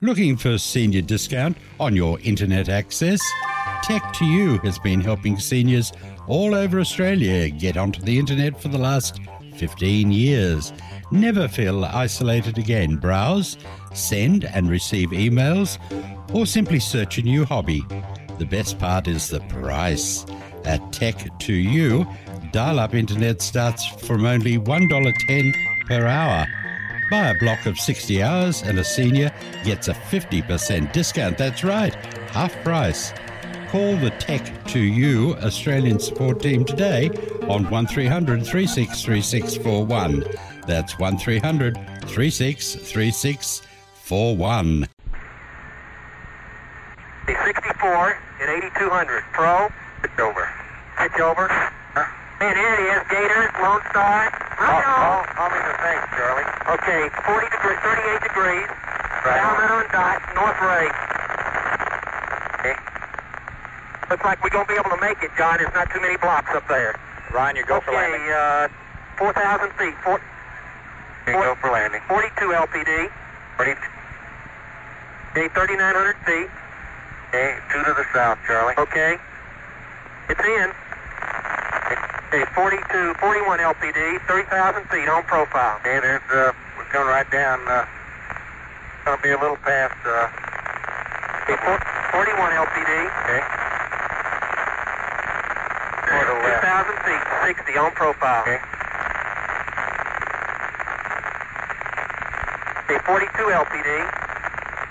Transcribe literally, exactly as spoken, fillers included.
Looking for senior discount on your internet access? Tech to You has been helping seniors all over Australia get onto the internet for the last fifteen years. Never feel isolated again. Browse, send and receive emails, or simply search a new hobby. The best part is the price. At Tech to You, dial-up internet starts from only one dollar ten per hour. Buy a block of sixty hours and a senior gets a fifty percent discount. That's right, half price. Call the Tech to You Australian support team today on one three hundred, three six three six four one. That's one three hundred, three six three six four one. sixty-four and eighty-two hundred. Pro. Pitch over. Pitch over. Huh? And here it is. Gators, Lone Star. Right on. Call me the thing, Charlie. Okay, forty degrees, thirty-eight degrees. Right. Palmetto and Dot, North Ray. Okay. Looks like we're going to be able to make it, John. There's not too many blocks up there. Ryan, you go okay, for landing. Okay, uh, four thousand feet. Four, you four, go for landing. forty-two L P D. forty-two. Okay, thirty-nine hundred feet. Okay, two to the south, Charlie. Okay. It's in. Okay, forty-two, forty-one L P D, thirty thousand feet on profile. Okay, there's, uh, we're coming right down, uh, going to be a little past, uh, okay, forty-one L P D. Okay. two thousand feet, sixty on profile. Okay. Okay, forty-two L P D.